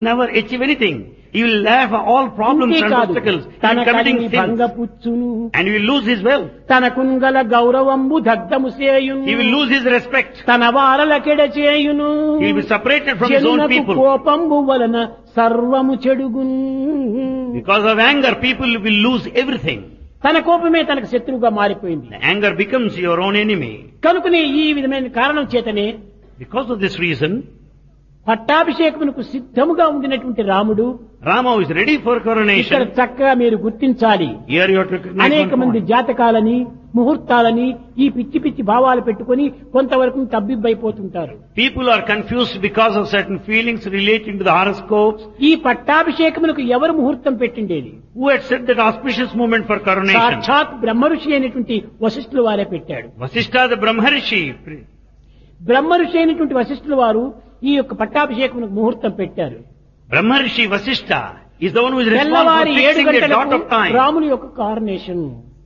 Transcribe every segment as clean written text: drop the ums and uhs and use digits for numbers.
never achieve anything. He will have all problems and obstacles. He will committing sins. And he will lose his wealth. He will lose his respect. He will be separated from his own people. Because of anger, people will lose everything. తన కోపమే తనకు శత్రువుగా మారిపోయింది. The anger becomes your own enemy. కనుకనే ఈ విధమైన కారణం చేతనే Because of this reason, పట్టాభిషేకమునకు సిద్ధముగా ఉండినటువంటి రాముడు Rama is ready for coronation. ఇక్కడ చక్కగా మీరు గుర్తించాలి. Here you have to recognize అనేక మంది జాతకాలని ముహూర్తాలని ఈ పిచ్చి పిచ్చి భావాలు పెట్టుకొని కొంతవరకు తబ్బిబ్బైపోతుంటారు. People are confused because of certain feelings relating to the horoscopes. ఈ పట్టాభిషేకమునకు ఎవరు ముహూర్తం పెట్టిండేది? Who had set that auspicious moment for coronation? సాక్షాత్ బ్రహ్మఋషి అయినటువంటి వశిష్ఠుల వారే పెట్టాడు. Vasishtha the Brahmarishi. బ్రహ్మఋషి అయినటువంటి వశిష్ఠుల వారు ఈ యొక్క పట్టాభిషేకమునకు ముహూర్తం పెట్టారు. Brahmarishi Vasishtha is the one who is responsible తెల్లవారి for 7 fixing the dot of గంటలకు time. రాముని యొక్క కారణేషన్.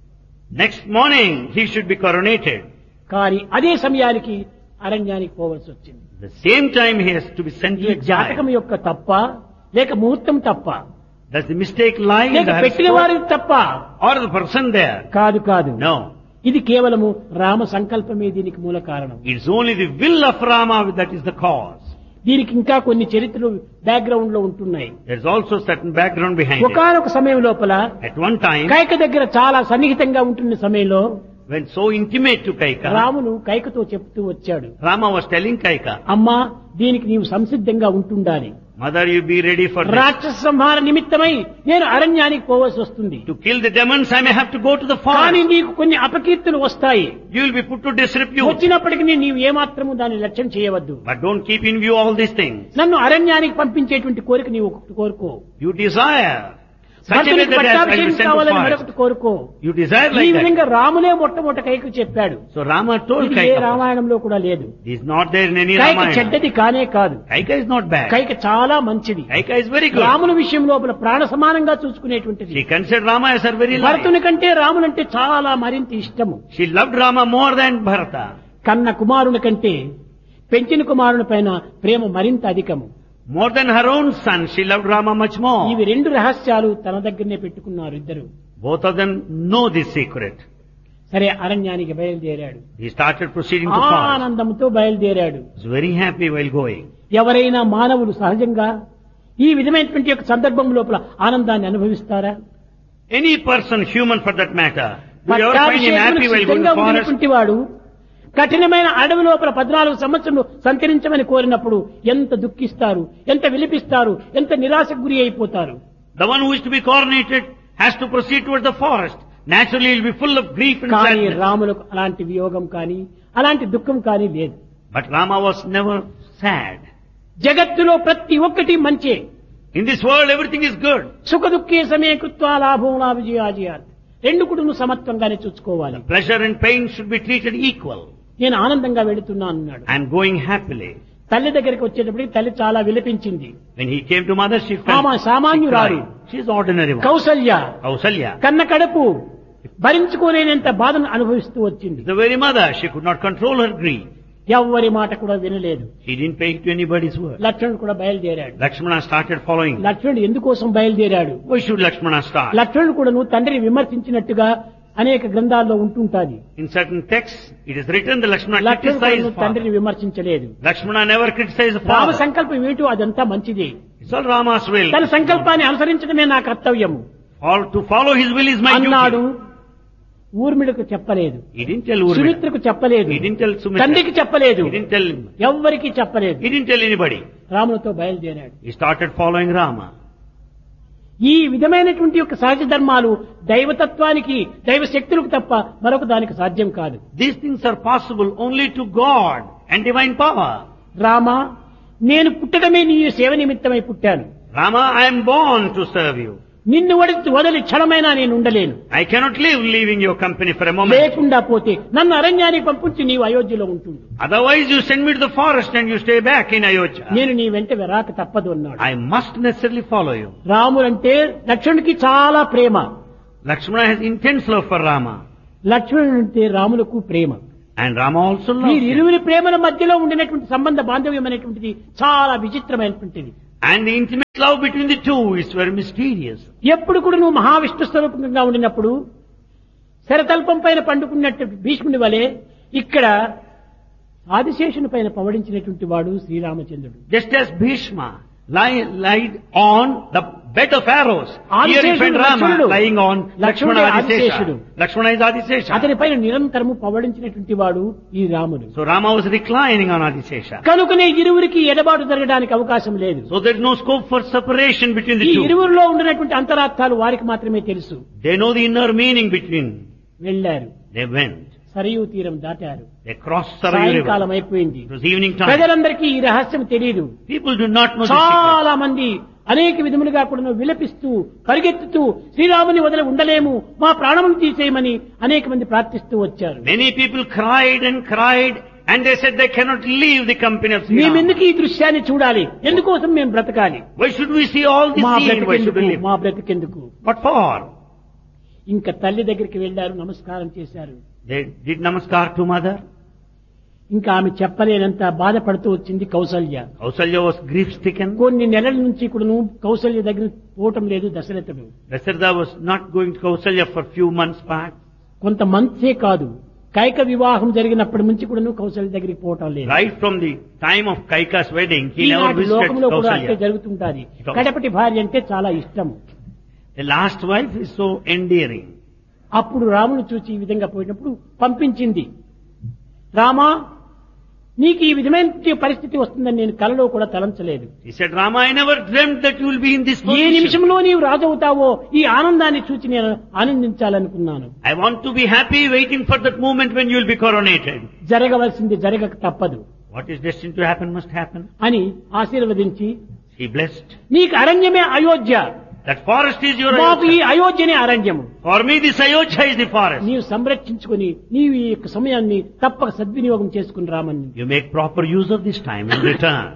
Next morning he should be coronated. కానీ అదే సమయానికి అరణ్యానికి పోవలసి వచ్చింది. The same time he has to be sent to జాతకం exile. యొక్క తప్ప లేక ముహూర్తం తప్ప Does the mistake lie in లేక the పెట్టిన horoscope వారికి తప్ప or the person there? కాదు కాదు. No. ఇది కేవలము రామ సంకల్పమే దీనికి మూల కారణం. It's only the will of Rama that is the cause. దీనికి ఇంకా కొన్ని చరిత్రలు బ్యాక్గ్రౌండ్ లో ఉంటున్నాయి. There's also certain background behind it. ఒకానొక సమయం లోపల At one time, కైక దగ్గర చాలా సన్నిహితంగా ఉంటున్న సమయంలో when so intimate to Kaika, రామును కైకతో చెప్తూ వచ్చాడు, Rama was telling Kaika, అమ్మా దీనికి నీవు సంసిద్ధంగా ఉంటుండాలి. Mother, you be ready for this. రాక్షస సంహార నిమిత్తమై నేను అరణ్యానికి పోవలసి వస్తుంది. To kill the demons, I may have to go to the కానీ forest. నీకు కొన్ని అపకీర్తులు వస్తాయి. You will be put to disrepute. వచ్చినప్పటికీ నీవు ఏమాత్రము దాన్ని లక్ష్యం చేయవద్దు. But don't keep in view all these things. నన్ను అరణ్యానికి పంపించేటువంటి కోరిక నీవు ఒకటి కోరుకో. You desire such a way భర్తనికి that I will be పట్టాభిషేకం sent to కావాలని forest. మరొకటి కోరుకో. You desire ఈ like that. విధంగా రాములే మొట్టమొదట కైకు చెప్పాడు. So Rama told ఇది ఏ Kaika. రామాయణంలో కూడా లేదు. This is not there in any Kaika Ramayana. చెడ్డది కానే కాదు. Kaika is not bad. Kaika చాలా మంచిది. Kaika is very good. రాముల విషయం లోపల ప్రాణ సమానంగా చూసుకునేటువంటిది. She considered Rama as her very life. భరతుని కంటే రాములంటే చాలా మరింత ఇష్టము. She loved Rama more than Bharata. కన్న కుమారుని కంటే పెంచిన కుమారుని పైన ప్రేమ మరింత అధికము. More than her own son, she loved Rama much more. ఇవి రెండు రహస్యాలు తన దగ్గరనే పెట్టుకున్నారు ఇద్దరు. Both of them know this secret. సరే అరణ్యానికి బయలుదేరాడు. He started proceeding to forest. ఆనందంతో బయలుదేరాడు. He was very happy while going. ఎవరైనా మానవులు సహజంగా ఈ విధమైనటువంటి యొక్క సందర్భం లోపల ఆనందాన్ని అనుభవిస్తారా? Any person, human for that matter, do you ever find him happy while going సిద్ధంగా to forest? ఉన్నటువంటి వాడు కఠినమైన అడవి లోపల 14 సంవత్సరాలు సంచరించమని కోరినప్పుడు ఎంత దుఃఖిస్తారు, ఎంత విలిపిస్తారు, ఎంత నిరాశకు గురి అయిపోతారు. The one who is to be coronated has to proceed towards the forest. Naturally, he will be full of grief and కానీ sadness. రాములకు అలాంటి వియోగం కానీ అలాంటి దుఃఖం కానీ లేదు. But Rama was never sad. జగత్తులో ప్రతి ఒక్కటి మంచే. In this world, everything is good. సుఖ దుఃఖే సమయ కృత్వా లాభం లా విజయాజయాత్. రెండు కుటుంబ సమత్వంగానే చూసుకోవాలి. Pleasure and pain should be treated equal. నేను ఆనందంగా వెళుతున్నా అన్నాడు. I am going happily. తల్లి దగ్గరికి వచ్చేటప్పటికి తల్లి చాలా విలపించింది. When he came to mother, she ఆమె felt సామాన్యురాలు. she is ordinary one. Kaushalya Kausalya. కన్న కడుపు భరించుకోలేనంత బాధను అనుభవిస్తూ వచ్చింది. The very mother, she could not control her grief. ఎవ్వరి మాట కూడా వినలేదు. She didn't pay to anybody's word. లక్ష్మణుడు కూడా బయలుదేరాడు. Lakshmana started following. లక్ష్మణుడు ఎందుకోసం బయలుదేరాడు? Why should Lakshmana start? లక్ష్మణుడు కూడా నువ్వు తండ్రిని విమర్శించినట్టుగా అనేక గ్రంథాల్లో ఉంటుంటాది. In certain texts, it is written that Lakshmana లక్ష్మణుడు criticized తండ్రిని father. విమర్శించలేదు. Lakshmana never criticized the Rama father. సంకల్పం ఏమిటో అదంతా మంచిదే. It's all Rama's will. తన సంకల్పాన్ని అనుసరించడమే నా కర్తవ్యము To follow his will is my అన్నాడు. duty. ఊర్మిళకు చెప్పలేదు, He didn't tell Urmila. సుమిత్రకు చెప్పలేదు, He didn't tell Sumitra. తండ్రికి చెప్పలేదు, He didn't tell him. ఎవ్వరికి చెప్పలేదు. He didn't tell anybody. రాములతో బయలుదేరాడు. He started following Rama. ఈ విధమైనటువంటి యొక్క సహజ ధర్మాలు దైవతత్వానికి దైవ శక్తులకు తప్ప మరొక దానికి సాధ్యం కాదు. These things are possible only to God and divine power. Rama నేను పుట్టడమే నీ సేవ నిమిత్తమై పుట్టాను. Rama, I am born to serve you. నిన్ను వదిలి క్షణమైనా నేను ఉండలేను. I cannot live leaving your company for a moment. లేకుండా పోతే నన్ను అరణ్యానికి పంపించి నీవు అయోధ్యలో ఉంటుంది. Otherwise you send me to the forest and you stay back in Ayodhya. నేను నీ వెంట రాక తప్పదు అన్నాడు. I must necessarily follow you. రాముడంటే లక్ష్మణుడికి చాలా ప్రేమ. Lakshmana has intense love for Rama. లక్ష్మణుడంటే రాములకు Prema. And Rama also loves him. ఇరువురి ప్రేమల మధ్యలో ఉండినటువంటి సంబంధ బాంధవ్యం అనేటువంటిది చాలా విచిత్రమైనటువంటిది. And the intimate love between the two is very mysterious. ఎప్పుడు కూడా నువ్వు మహావిష్ణు స్వరూపంగా ఉండినప్పుడు శరతల్పం పైన పండుకున్నట్టు భీష్ముని వలె ఇక్కడ ఆదిశేషుని పైన పవడించినటువంటి వాడు శ్రీరామచంద్రుడు. Just as Bhishma lied on the bed of arrows, here you find Rama lying on Lakshmana Adisesha. Lakshmana is Adisesha. అతని పైన నిరంతరము పవడించినటువంటి వాడు ఈ రాముడు. So Rama was reclining on Adisesha. కనుకనే ఇరువురికి ఎడబాటు జరగడానికి అవకాశం లేదు. So there is no scope for separation between the ఈ two. ఇరువురిలో ఉండినటువంటి అంతరార్థాలు వారికి మాత్రమే తెలుసు. They know the inner meaning between. వెళ్ళారు. They went. సరయూ తీరం దాటారు. They crossed Sarayu River. సాయంకాలం అయిపోయింది. It was evening time. ప్రజలందరికీ ఈ రహస్యం తెలియదు. People do not know the secret. చాలా మంది అనేక విధములుగా కూడా విలపిస్తూ పరిగెత్తుతూ శ్రీరాముని వదిలి ఉండలేము, మా ప్రాణమును తీసేయమని అనేక మంది ప్రార్థిస్తూ వచ్చారు. Many people cried and cried and they said they cannot leave the company of Sri Rama. మేమెందుకు ఈ దృశ్యాన్ని చూడాలి, ఎందుకోసం మేము బ్రతకాలి, Why should we see all this scene? Why should we live? మా బ్రతికెందుకు. What for? ఇంకా తల్లి దగ్గరికి వెళ్లారు, నమస్కారం చేశారు. They did namaskar to mother. ఇంకా ఆమె చెప్పలేనంత బాధపడుతూ వచ్చింది Kaushalya. Kausalya was grief stricken. కొన్ని నెలల నుంచి కూడా కౌసల్య దగ్గర పోవటం లేదు దశరథుడు. Dasharatha was not going to Kausalya for few months back. కొంత మంత్సే కాదు, కైక వివాహం జరిగినప్పటి నుంచి కూడా కౌసల్య దగ్గరికి పోవటం లేదు. Right from the time of Kaika's wedding, he never ఈనాటి visited లోకంలో కూడా అట్లే Kausalya. జరుగుతుంటాది. కడపటి భార్య అంటే చాలా ఇష్టం. The last wife is so endearing. అప్పుడు రామును చూచి ఈ విధంగా పోయినప్పుడు పంపించింది. రామా, నీకు ఈ విధమైన పరిస్థితి వస్తుందని నేను కలలో కూడా తలంచలేదు. He said, Rama, I never dreamt that you will be in this A position. నిమిషంలో నీవు రాజవుతావో ఈ ఆనందాన్ని చూచి నేను ఆనందించాలనుకున్నాను. I want to be happy waiting for that moment when you will be coronated. జరగవలసింది జరగక తప్పదు What is destined to happen must happen. అని ఆశీర్వదించి, He blessed. నీకు అరణ్యమే Ayodhya, That forest is your మాకు ఈ Ayodhya. అయోధ్యనే అరణ్యము. For me this Ayodhya is the forest. నీవు సంరక్షించుకుని నీవు ఈ యొక్క సమయాన్ని తప్పక సద్వినియోగం చేసుకుని రామని You make proper use of this time and return.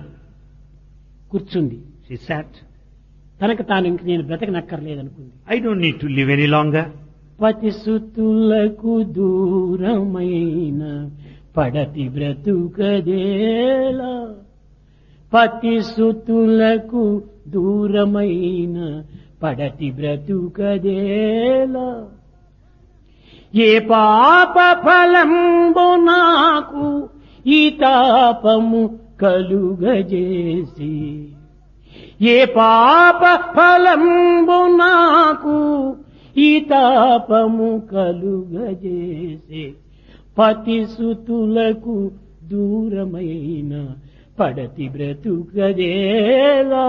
కూర్చుంది. She sat. తనకు తాను ఇంక నేను బ్రతకనక్కర్లేదనుకుంది. I don't need to live any longer. పతిసుతులకు దూరమైన పడతి బ్రతుకదేలా, పతిసుతులకు దూరమైన పడతి బ్రతుకదేలా, ఏ పాప ఫలంబు నాకు ఈ తాపము కలుగజేసి, ఏ పాప ఫలంబు నాకు ఈ తాపము కలుగజేసి, పతిసుతులకు దూరమైన పడతి బ్రతుకదేలా.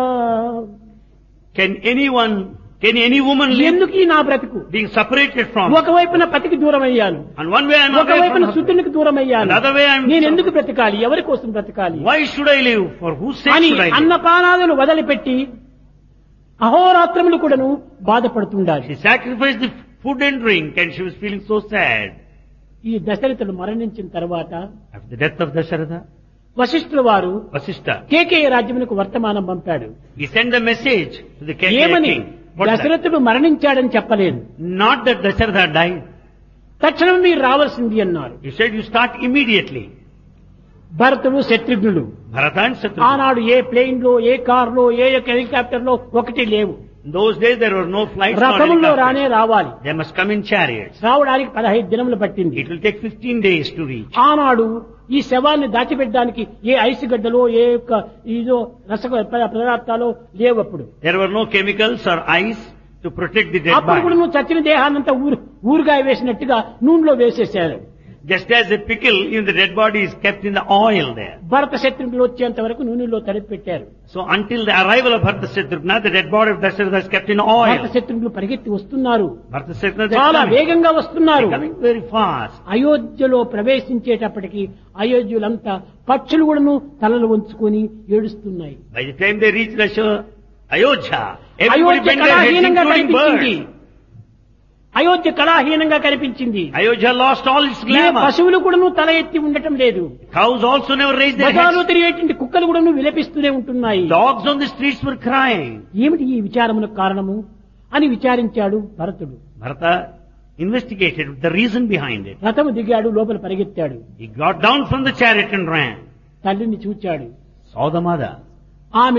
Can any woman live ఎందుకు ఈ నా బ్రతుకు? being separated from? ఒకవైపున పతికి దూరం అయ్యాను, And one way I'm away ఒకవైపున from సుతునికి దూరం అయ్యాను. Another way I'm- నేను ఎందుకు బ్రతకాలి, ఎవరి కోసం బ్రతకాలి Why should I live? For whose sake అని should I live? అన్నపానాదులు వదిలిపెట్టి అహోరాత్రములు కూడాను బాధపడుతుండాలి. She sacrificed the food and drink and she was feeling so sad. ఈ దశరథుడు మరణించిన తర్వాత After the death of Dasharatha, వశిష్ఠుల వారు Vasishtha, కేకేయ రాజ్యమునకు వర్తమానం పంపాడు. he sent a message to the Kaikeya ఏమని? king. What's that? దశరథుడు మరణించాడని చెప్పలేదు. Not that Dasharatha died. తక్షణం మీరు రావాల్సింది అన్నారు. He said you start immediately. భరతుడు శత్రుఘ్నుడు Bharata and Shatrugna. ఆనాడు ఏ ప్లేన్ లో, ఏ కార్ లో, ఏ హెలికాప్టర్ లో ఒకటి లేవు. In those days there were no flights. nor రథముల్లో helicopters. రానే రావాలి. They must come in chariots. రావడానికి 15 దినములు పట్టింది. It will take 15 days to reach. ఆనాడు ఈ శవాన్ని దాచిపెట్టడానికి ఏ ఐసు గడ్డలో, ఏ యొక్క ఇదో రస పదార్థాలు లేవు. అప్పుడు There were no chemicals or ice to protect the dead అప్పుడు కూడా body. నువ్వు చచ్చిన దేహాన్నంతా ఊరుగాయ వేసినట్టుగా నూనెలో వేసేసారు. Just as a pickle, even the dead body is kept in the oil there. భరత శత్రుఘ్నులు వచ్చేంత వరకు నూనెలో తడిపి పెట్టారు. So until the arrival of Bharata Shatrugna, the dead body of Dasharatha is kept in Bharata oil. శత్రుఘ్నులు పరిగెత్తి వస్తున్నారు, Bharata Shatrugna is చాలా coming. వేగంగా వస్తున్నారు. They're coming very fast. అయోధ్యలో ప్రవేశించేటప్పటికి అయోధ్యులంతా పక్షులు కూడాను తలలు వంచుకొని ఏడుస్తున్నాయి. By the time they reach Ayodhya, everybody Ayodhya bent their heads, కళాహీనంగా including కనిపించింది. birds. అయోధ్య కళాహీనంగా కనిపించింది. Ayodhya lost all its ఏ glamour. పశువులు కూడాను తల ఎత్తి ఉండటం లేదు. Cows also never raised their బజార్లో heads. తిరిగేటువంటి కుక్కలు కూడాను విలపిస్తూనే ఉంటున్నాయి. Dogs on the streets were crying. ఏమిటి ఈ విచారమునకు కారణము అని విచారించాడు భరతుడు. Bharata investigated the reason behind it. రథము దిగాడు, లోపల పరిగెత్తాడు. He got down from the chariot and ran. తల్లిని చూచాడు. Saw the mother. ఆమె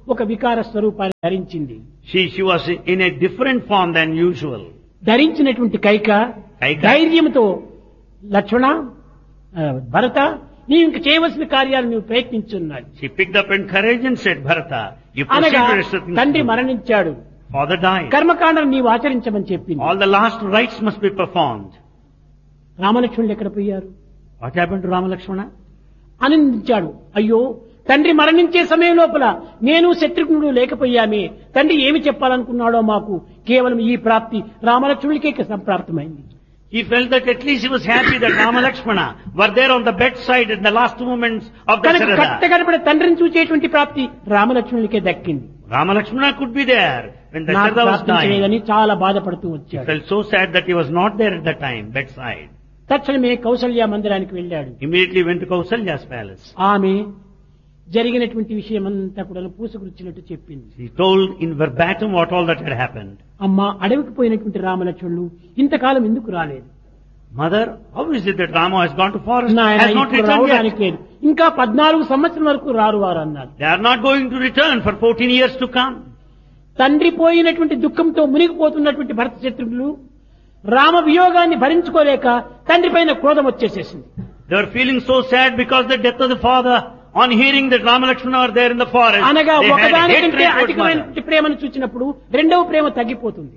ఒక వికార స్వరూపాన్ని ధరించింది. She was in a different form than usual. ధరించినటువంటి కైక ధైర్యంతో లక్ష్మణ, భరత, నీవు ఇంక చేయవలసిన కార్యాలు నువ్వు ప్రయత్నించున్నాడు. She picked up in courage and said, Bharata, you proceed అనగా to certain తండ్రి మరణించాడు, father died. కర్మకాండను నీవు ఆచరించమని చెప్పింది. All the last rites must be performed. రామలక్ష్మణులు ఎక్కడ పోయారు? What happened to Ramalakshmana? ఆనందించాడు. అయ్యో, తండ్రి మరణించే సమయం లోపల నేను శత్రుఘ్నుడు లేకపోయామే, తండ్రి ఏమి చెప్పాలనుకున్నాడో మాకు కేవలం ఈ ప్రాప్తి రామలక్ష్మణులకే సంప్రాప్తమైంది. He felt that at least he was happy that Ramalakshmana were there on the bedside in the last moments of the Dasharatha. కట్టగడపడ తండ్రిని చూచేటువంటి ప్రాప్తి రామలక్ష్మణులకే దక్కింది. Ramalakshmana could be there when the Dasharatha was dying. చాలా బాధపడుతూ వచ్చాడు. He felt so sad that he was not there at the time, bedside. తక్షణమే కౌసల్య మందిరానికి వెళ్ళాడు. Immediately went to Kausalya's palace. ఆమె జరిగినటువంటి విషయం అంతా కూడా పూసుకుచ్చినట్టు చెప్పింది. He told in verbatim what all that had happened. అమ్మా, అడవికి పోయినటువంటి రామలక్ష్మణులు ఇంతకాలం ఎందుకు రాలేదు? Mother, how is it that Rama has gone to forest? నాయన, Has not ఇప్పుడు returned రావడానికి yet? లేదు, ఇంకా 14 సంవత్సరం వరకు రారు వారు అన్నారు. They are not going to return for 14 years to come. తండ్రి పోయినటువంటి దుఃఖంతో మునిగిపోతున్నటువంటి భరత శత్రుఘ్నులు రామ వియోగాన్ని భరించుకోలేక తండ్రి పైన క్రోధం వచ్చేసేసింది. They were feeling so sad because the death of the father. On hearing that Ramalakshmana are there in the forest, అనగా they had ఒకదానికంటే hatred towards అధికమైన mother. ప్రేమను చూచినప్పుడు రెండవ ప్రేమ తగ్గిపోతుంది.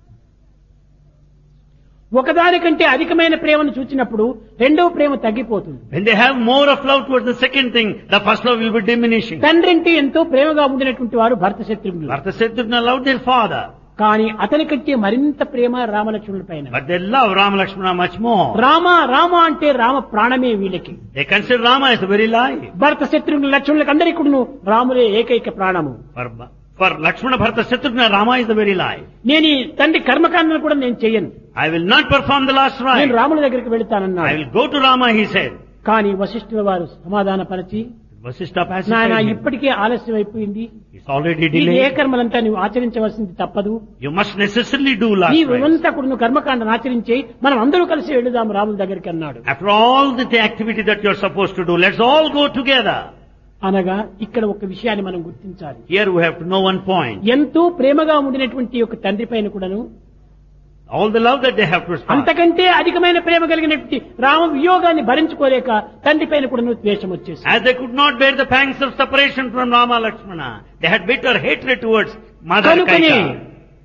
ఒకదానికంటే అధికమైన ప్రేమను చూచినప్పుడు రెండవ ప్రేమ తగ్గిపోతుంది. When they have more of love towards the second thing, the first love will be diminishing. తండ్రి అంటే ఎంతో ప్రేమగా ఉండినటువంటి వారు భరత శత్రుఘ్నులు. Bharata Shatrugna loved their father, కానీ అతని కంటే మరింత ప్రేమ రామలక్ష్మణుల పైన. but they love Ramalakshmana much more. Rama Rama అంటే రామ ప్రాణమే వీళ్ళకి. They consider Rama as the very life. భరత శత్రుఘ్నుల లక్ష్మణులకు అందరికీ కూడాను రాములే ఏకైక ప్రాణము. For Lakshmana, Bharata Shatrugna, Rama is the very life. నేను ఈ తండ్రి కర్మకాండను కూడా నేను చెయ్యను, I will not perform the last rite. నేను రాముల దగ్గరికి I వెళతానన్నాడు. will go to Rama, he said. కానీ వశిష్ఠుల వారు సమాధానపరిచి, Vasishtha నాయన pacified him. ఇప్పటికే ఆలస్యం అయిపోయింది, It's already ఈ ఏ delayed. కర్మలంతా నువ్వు ఆచరించవలసింది తప్పదు. You must necessarily do last ఈ rite. ఇవంతా కూడా నువ్వు కర్మకాండను ఆచరించి మనం అందరూ కలిసి వెళదాం రాముల దగ్గరికి అన్నాడు. After all the activity that you're supposed to do, let's all go together. అనగా ఇక్కడ ఒక విషయాన్ని మనం గుర్తించాలి. Here we have to know one point. ఎంతో ప్రేమగా ఉండినటువంటి ఒక తండ్రి పైన కూడాను All the love that they have to respond. అంతకంటే అధికమైన ప్రేమ కలిగినటువంటి రామ వియోగాన్ని భరించుకోలేక తండ్రి పైన కూడాను ద్వేషం వచ్చేసి, As they could not bear the pangs of separation from Rama Lakshmana, they had bitter hatred towards Mother కనుకనే Kaikeyi.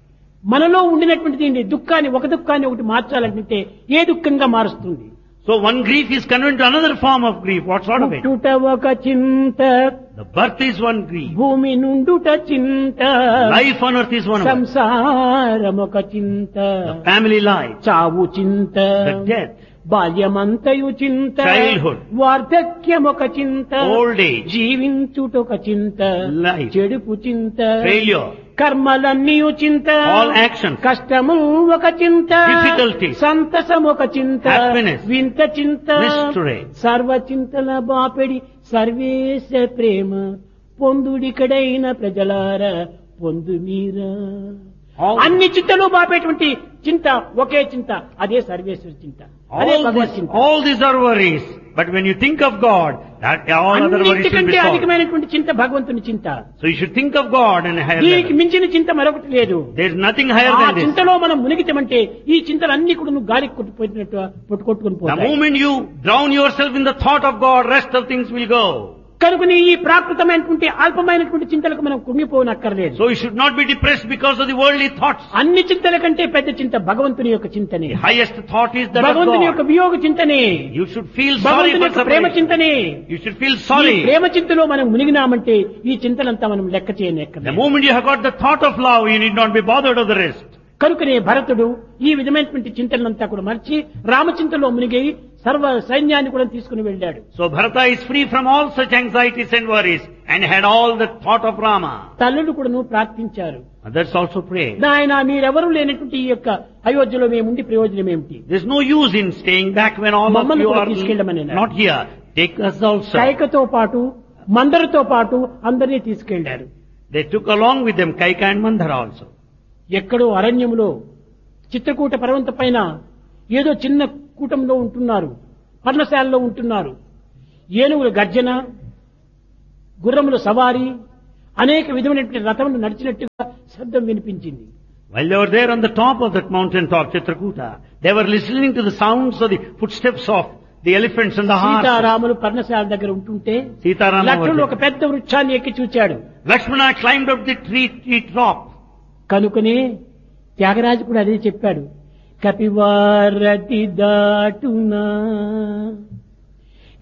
మనలో ఉండినటువంటి దుఃఖాన్ని ఒక దుఃఖాన్ని ఒకటి మార్చాలంటే ఏ దుఃఖంగా మారుస్తుంది? So one grief is converted to another form of grief. What sort of it? పుట్టుట ఒక చింత, The birth is one grief. భూమి నుండుట చింత, Life on earth is one of it. సంసారం ఒక చింత, The family life, చావు చింత, the death, బాల్యమంతయు చింత, Childhood. వార్ధక్యం ఒక చింత, old age, జీవించుటొక చింత, Life. చెడుపు చింత, failure, కర్మలన్నీయు చింత, all actions, కష్టము ఒక చింత, Difficulties. సంతసం ఒక చింత, Happiness. వింత చింత, mystery. సర్వ చింతల బాపెడి సర్వేశ ప్రేమ పొందుడికడైన ప్రజలార పొందు మీరా. All- అన్ని చింతలు బాపేటువంటి చింత ఒకే చింత, అదే సర్వేశ్వర చింత, అదే భగవత్ చింత. All these are worries. But when you think of God, that all other worries will అన్నిటికంటే be solved. అధికమైనటువంటి చింత భగవంతుని చింత. So you should think of God and higher దీనికి level. మించిన చింత మరొకటి లేదు. There is nothing higher ఆ than this. చింతలో మనం మునిగితమంటే ఈ చింతలన్నీ కూడా నువ్వు గాలికి కొట్టుకుపోయినట్టు కొట్టుకొని The పోతాయి. moment you drown yourself in the thought of God, rest of things will go. కనుకని ఈ ప్రాకృతమైనటువంటి అల్పమైనటువంటి చింతలకు మనం కుంగిపోనక్కర్లేదు. So you should not be depressed because of the worldly thoughts. అన్ని చింతల కంటే పెద్ద చింత భగవంతుని యొక్క చింతనే. The highest thought is that of భగవంతుని యొక్క God. వియోగ చింతనే, You should feel sorry భగవంతుని for యొక్క ప్రేమ separation. చింతనే. You should feel ఈ sorry. ప్రేమ చింతలో మనం మునిగినామంటే ఈ చింతలంతా మనం లెక్క The చేయనక్కర్లేదు. moment you have got the thought of love, you need not be bothered of the rest. కనుకనే భరతుడు ఈ విధమైనటువంటి చింతనంతా కూడా మర్చి రామచింతలో మునిగి సర్వ సైన్యాన్ని కూడా తీసుకుని వెళ్ళాడు. So Bharata is free from all such anxieties and worries and had all the thought of Rama. తల్లులు కూడాను ప్రార్థించారు, Others also prayed. నాయన మీరెవరూ లేనటువంటి ఈ యొక్క అయోధ్యలో మేముండి ప్రయోజనం ఏమిటి? There's no use in staying back when all of మమ్మల్ని you కూడా are తీసుకెళ్ళమని not here. Take us also. కైకతో పాటు మందరితో పాటు అందరినీ తీసుకెళ్లారు. They took along with them Kaika and Mandara also. ఎక్కడో అరణ్యములో చిత్రకూట పర్వత పైన ఏదో చిన్న కూటంలో ఉంటున్నారు, పర్ణశాలలో ఉంటున్నారు. ఏనుగుల గర్జన, గుర్రముల సవారీ, అనేక విధమైనటువంటి రథములు నడిచినట్టుగా శబ్దం వినిపించింది. While they were there on the top of that mountain top, Chitrakuta, they were listening to the sounds of the footsteps of the elephants and the horses. సీతారాములు పర్ణశాల దగ్గర ఉంటుంటే Sitaram లక్ష్మణుడు ఒక పెద్ద వృక్షాన్ని ఎక్కి చూచాడు. Lakshmana climbed up the tree top. కనుకనే త్యాగరాజు కూడా అదే చెప్పాడు. కపివారతి దాటునా